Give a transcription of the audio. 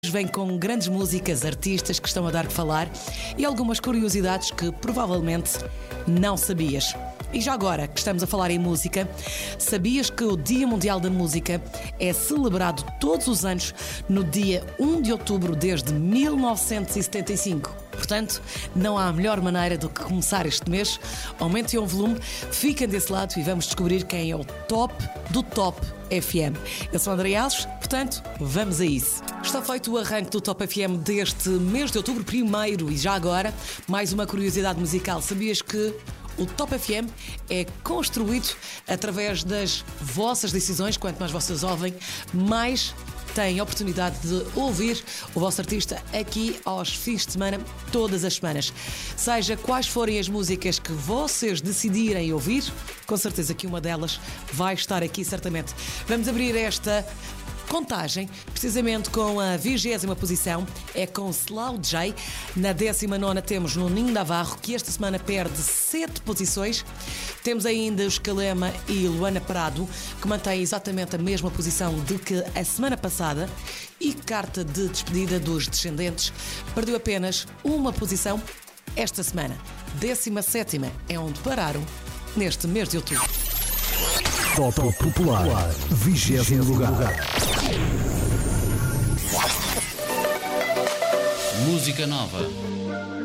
Vem com grandes músicas, artistas que estão a dar que falar e algumas curiosidades que provavelmente não sabias. E já agora que estamos a falar em música, sabias que o Dia Mundial da Música é celebrado todos os anos no dia 1 de outubro desde 1975? Portanto, não há melhor maneira do que começar este mês. Aumentem o volume, fiquem desse lado e vamos descobrir quem é o top do Top FM. Eu sou André Alves, portanto, vamos a isso. Está feito o arranque do Top FM deste mês de outubro, primeiro, e já agora, mais uma curiosidade musical. Sabias que o Top FM é construído através das vossas decisões? Quanto mais vocês ouvem, mais têm a oportunidade de ouvir o vosso artista aqui aos fins de semana, todas as semanas. Seja quais forem as músicas que vocês decidirem ouvir, com certeza que uma delas vai estar aqui, certamente. Vamos abrir esta contagem, precisamente com a 20ª posição, é com Slow J. Na 19ª temos Nuninho Navarro, que esta semana perde 7 posições. Temos ainda os Calema e Luana Prado, que mantêm exatamente a mesma posição do que a semana passada. E Carta de Despedida dos Descendentes perdeu apenas uma posição esta semana. 17ª é onde pararam neste mês de outubro. Top Popular, 20º lugar. Música nova.